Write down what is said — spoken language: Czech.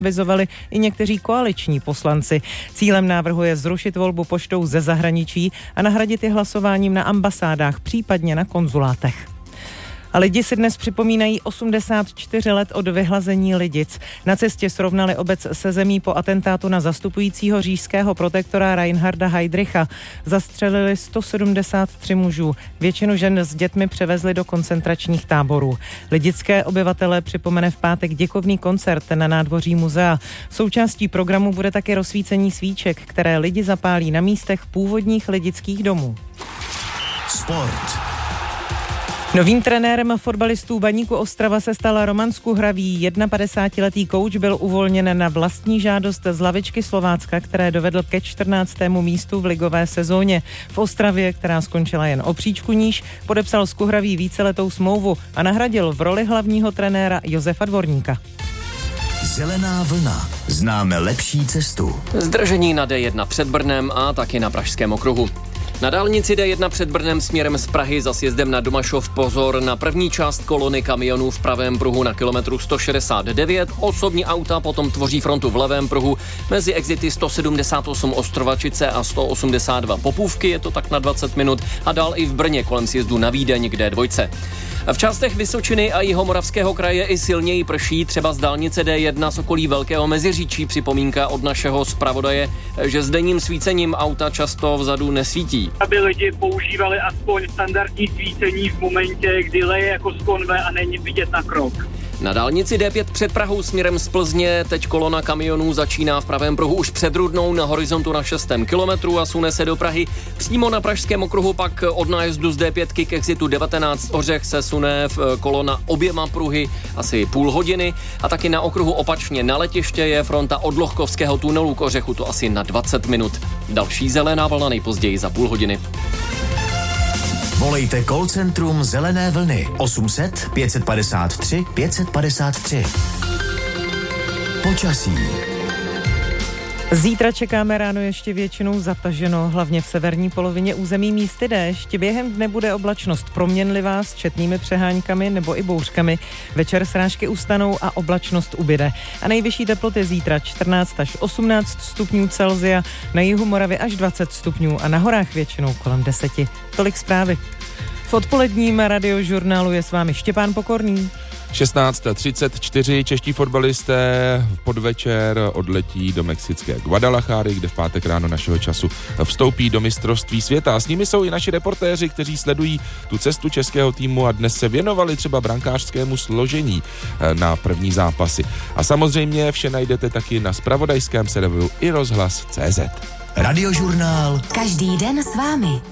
avizovali i někteří koaliční poslanci. Cílem návrhu je zrušit volbu poštou ze zahraničí a nahradit ji hlasováním na ambasádách, případně na konzulátech. A lidi si dnes připomínají 84 let od vyhlazení Lidic. Na cestě srovnali obec se zemí po atentátu na zastupujícího říšského protektora Reinharda Heydricha. Zastřelili 173 mužů. Většinu žen s dětmi převezli do koncentračních táborů. Lidické obyvatele připomene v pátek děkovný koncert na nádvoří muzea. Součástí programu bude také rozsvícení svíček, které lidi zapálí na místech původních lidických domů. Sport. Novým trenérem fotbalistů Baníku Ostrava se stal Roman Skuhravý. 51letý kouč byl uvolněn na vlastní žádost z lavičky Slovácka, které dovedl ke 14. místu v ligové sezóně. V Ostravě, která skončila jen o příčku níž, podepsal Skuhravý víceletou smlouvu a nahradil v roli hlavního trenéra Josefa Dvorníka. Zelená vlna. Známe lepší cestu. Zdržení na D1 před Brnem a taky na Pražském okruhu. Na dálnici D1 před Brnem směrem z Prahy za sjezdem na Domašov pozor na první část kolony kamionů v pravém pruhu na kilometru 169. Osobní auta potom tvoří frontu v levém pruhu mezi exity 178 Ostrovačice a 182 Popůvky, je to tak na 20 minut, a dál i v Brně kolem sjezdu na Vídeň k D2. V částech Vysočiny a Jihomoravského kraje i silněji prší, třeba z dálnice D1 z okolí Velkého Meziříčí. Připomínka od našeho zpravodaje, že s denním svícením auta často vzadu nesvítí. Aby lidi používali aspoň standardní svícení v momentě, kdy leje jako z konve a není vidět na krok. Na dálnici D5 před Prahou směrem z Plzně teď kolona kamionů začíná v pravém pruhu už před Rudnou na horizontu na 6. kilometru a sune se do Prahy. Přímo na Pražském okruhu pak od nájezdu z D5 k exitu 19 Ořech se sune v kolona oběma pruhy asi půl hodiny a taky na okruhu opačně na Letiště je fronta od Lohkovského tunelu k Ořechu, to asi na 20 minut. Další zelená vlna nejpozději za půl hodiny. Volejte call centrum Zelené vlny 800 553 553. Počasí. Zítra čekáme ráno ještě většinou zataženo, hlavně v severní polovině území místy déšť. Během dne bude oblačnost proměnlivá s četnými přeháňkami nebo i bouřkami. Večer srážky ustanou a oblačnost ubyde. A nejvyšší teploty zítra 14 až 18 stupňů Celsia, na jihu Moravy až 20 stupňů a na horách většinou kolem 10. Tolik zprávy. V odpoledním radiožurnálu je s vámi Štěpán Pokorný. 16:34 čeští fotbalisté v podvečer odletí do mexické Guadalajary, kde v pátek ráno našeho času vstoupí do mistrovství světa. A s nimi jsou i naši reportéři, kteří sledují tu cestu českého týmu a dnes se věnovali třeba brankářskému složení na první zápasy. A samozřejmě vše najdete taky na zpravodajském serveru iRozhlas.cz. Radiožurnál. Každý den s vámi.